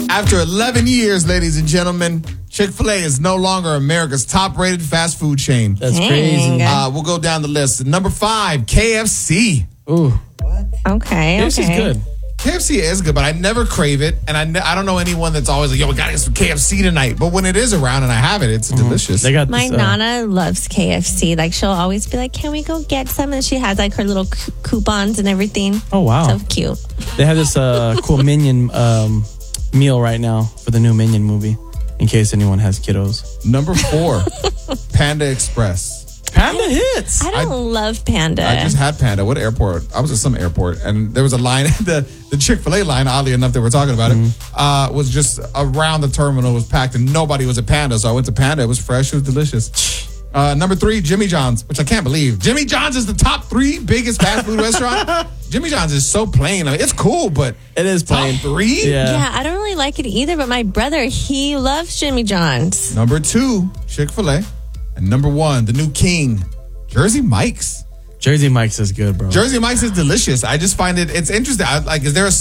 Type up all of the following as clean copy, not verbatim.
After 11 years, ladies and gentlemen, Chick-fil-A is no longer America's top-rated fast food chain. That's crazy. We'll go down the list. Number 5, KFC. Ooh. Okay. KFC's good. KFC is good, but I never crave it. And I don't know anyone that's always like, yo, we got to get some KFC tonight. But when it is around and I have it, it's delicious. They got My this, Nana loves KFC. Like, she'll always be like, can we go get some? And she has like her little coupons and everything. Oh, wow. So cute. They have this cool Minion meal right now for the new Minion movie, in case anyone has kiddos. Number 4, Panda Express. Panda hits. I don't love Panda. I just had Panda. What airport? I was at some airport, and there was a line. The Chick-fil-A line, oddly enough, that we're talking about it, was just around the terminal. It was packed, and nobody was at Panda. So I went to Panda. It was fresh. It was delicious. Number 3, Jimmy John's, which I can't believe. Jimmy John's is the top 3 biggest fast food restaurant. Jimmy John's is so plain. I mean, it's cool, but it is plain. Top 3? Yeah, I don't really like it either, but my brother, he loves Jimmy John's. Number 2, Chick-fil-A. And number 1, the new king, Jersey Mike's. Jersey Mike's is good, bro. Jersey Mike's is delicious. I just find it's interesting. Is there a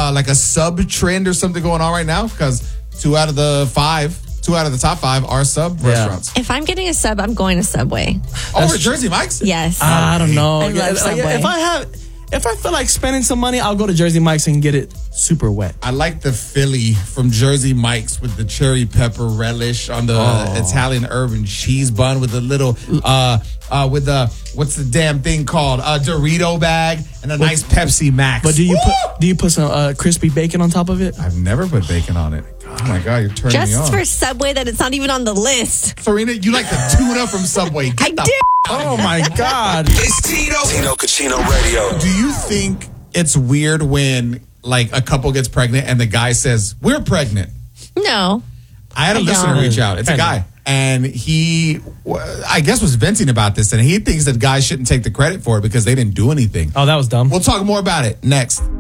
sub trend or something going on right now? Because 2 out of the top 5 are sub restaurants. If I'm getting a sub, I'm going to Subway. Over Jersey Mike's? Yes. I don't know. I love Subway. If I feel like spending some money, I'll go to Jersey Mike's and get it super wet. I like the Philly from Jersey Mike's with the cherry pepper relish on the Italian urban cheese bun with a little with the what's the damn thing called, a Dorito bag and a nice Pepsi Max. But do you put some crispy bacon on top of it? I've never put bacon on it. Oh my God, you're turning me on. Just for Subway, that it's not even on the list. Serena, you like the tuna from Subway. I do. Oh my God. It's Tino Cucino Radio. Do you think it's weird when like a couple gets pregnant and the guy says, "We're pregnant"? No. I had a listener reach out. It's a guy. And he, I guess, was venting about this. And he thinks that guys shouldn't take the credit for it because they didn't do anything. Oh, that was dumb. We'll talk more about it next.